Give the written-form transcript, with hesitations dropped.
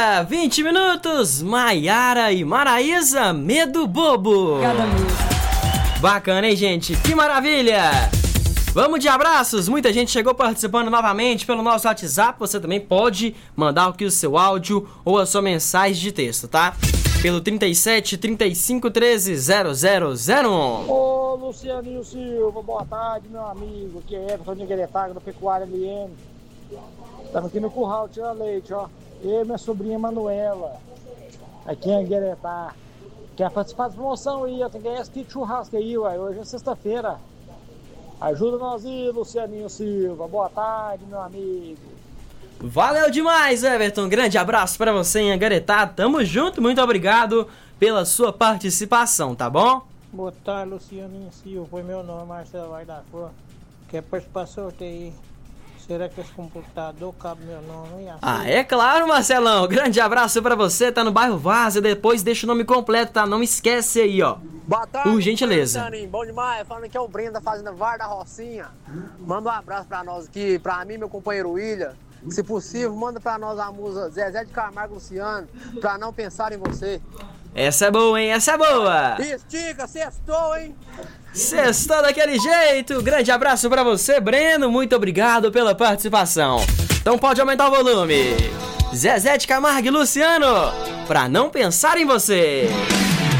Maravilha! 20 minutos, Maiara e Maraísa, Medo Bobo. Cada música. Bacana, hein, gente? Que maravilha! Vamos de abraços, muita gente chegou participando novamente pelo nosso WhatsApp. Você também pode mandar aqui o seu áudio ou a sua mensagem de texto, tá? Pelo 37 35 13 0001. Ô Lucianinho Silva, boa tarde, meu amigo. Aqui é Everton de Gueretaga, do Pecuária LM. Estamos aqui no curral tirando leite, ó. Eu e minha sobrinha Manuela, aqui em Gueretá. Quer participar da promoção aí, ó. Tem que ganhar esse kit churrasco aí, ué. Hoje é sexta-feira. Ajuda nós aí, Lucianinho Silva. Boa tarde, meu amigo. Valeu demais, Everton. Grande abraço pra você em Agaretá. Tamo junto, muito obrigado pela sua participação, tá bom? Boa tarde, Lucianinho Silva. Foi meu nome, Marcelo Vai da Cor. Quer participar do sorteio aí? Será que esse computador cabe meu nome? Ah, é claro, Marcelão. Grande abraço pra você. Tá no bairro Várzea. Depois deixa o nome completo, tá? Não esquece aí, ó. Boa tarde, por gentileza. Bom demais. Falando que é o Breno da Fazenda Var da Rocinha. Manda um abraço pra nós aqui, pra mim, meu companheiro William. Se possível, manda pra nós a música Zezé de Camargo e Luciano, pra não pensar em você. Essa é boa, hein? Essa é boa! Estica, sextou, hein? Sextou daquele jeito! Grande abraço pra você, Breno. Muito obrigado pela participação. Então pode aumentar o volume. Zezé de Camargo e Luciano, pra não pensar em você.